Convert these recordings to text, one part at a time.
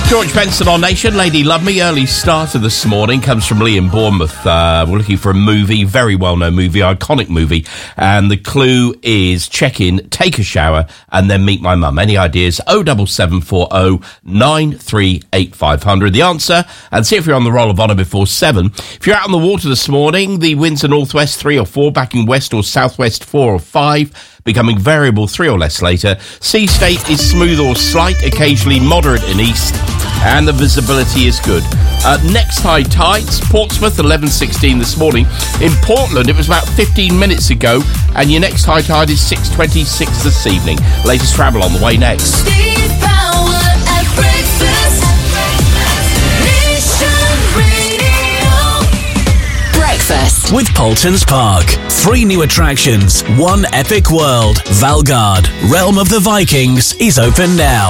George Benson on Nation, Lady Love Me. Early starter this morning comes from Lee in Bournemouth. We're looking for a movie, very well-known movie, iconic movie. And the clue is check in, take a shower, and then meet my mum. Any ideas? 07740 938 500. The answer, and see if you're on the roll of honour before 7. If you're out on the water this morning, the winds are northwest 3 or 4, backing west or southwest 4 or 5. Becoming variable 3 or less later. Sea state is smooth or slight, occasionally moderate in east, and the visibility is good. Next high tides, Portsmouth 11:16 this morning. In Portland, it was about 15 minutes ago, and your next high tide is 6:26 this evening. Latest travel on the way next. Steve Power at breakfast. Nation Radio. Breakfast with Paultons Park. 3 new attractions, 1 epic world. Valgard, Realm of the Vikings, is open now.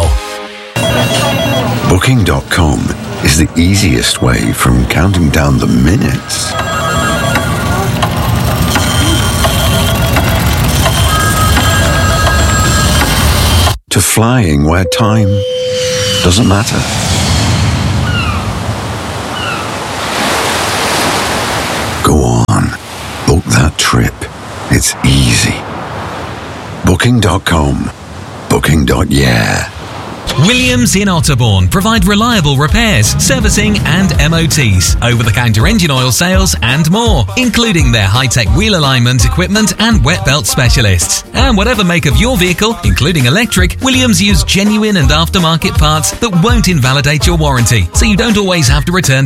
Booking.com is the easiest way from counting down the minutes to flying where time doesn't matter. Go on, book that trip. It's easy. Booking.com. Booking.yeah. Williams in Otterbourne provide reliable repairs, servicing and MOTs, over-the-counter engine oil sales and more, including their high-tech wheel alignment equipment and wet belt specialists. And whatever make of your vehicle, including electric, Williams use genuine and aftermarket parts that won't invalidate your warranty, so you don't always have to return